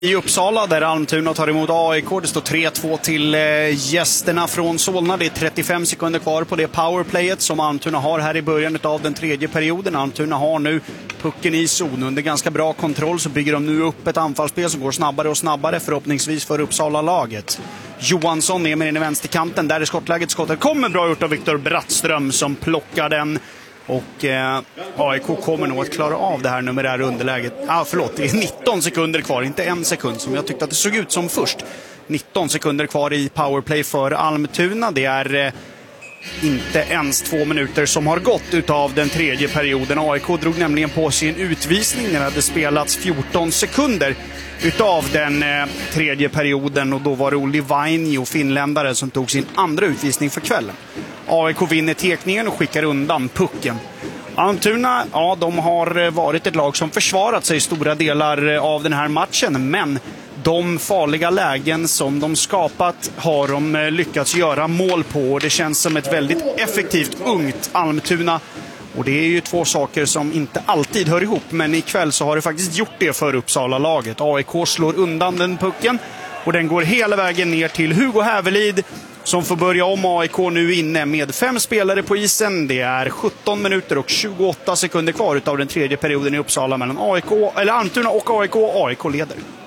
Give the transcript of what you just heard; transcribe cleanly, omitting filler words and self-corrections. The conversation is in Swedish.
I Uppsala där Almtuna tar emot AIK. Det står 3-2 till gästerna från Solna. Det är 35 sekunder kvar på det powerplayet som Almtuna har här i början av den tredje perioden. Almtuna har nu pucken i zon. Under ganska bra kontroll så bygger de nu upp ett anfallsspel som går snabbare och snabbare, förhoppningsvis för Uppsala-laget. Johansson är med in i vänsterkanten. Där är skottläget. Skottet kommer bra gjort av Viktor Brattström som plockar den. Och AIK kommer nog att klara av det här numerära underläget. Det är 19 sekunder kvar, inte en sekund som jag tyckte att det såg ut som först. 19 sekunder kvar i powerplay för Almtuna. Det är inte ens 2 minuter som har gått utav den tredje perioden. AIK drog nämligen på sin utvisning när det hade spelats 14 sekunder utav den tredje perioden. Och då var det Olli Vainio, finländare, som tog sin andra utvisning för kvällen. AIK vinner tekningen och skickar undan pucken. Almtuna, ja, de har varit ett lag som försvarat sig i stora delar av den här matchen. Men de farliga lägen som de skapat har de lyckats göra mål på. Det känns som ett väldigt effektivt ungt Almtuna. Och det är ju två saker som inte alltid hör ihop. Men ikväll så har det faktiskt gjort det för Uppsala-laget. AIK slår undan den pucken. Och den går hela vägen ner till Hugo Hävelid, som får börja om. AIK nu inne med 5 spelare på isen. Det är 17 minuter och 28 sekunder kvar utav den tredje perioden i Uppsala mellan Almtuna och AIK. AIK leder.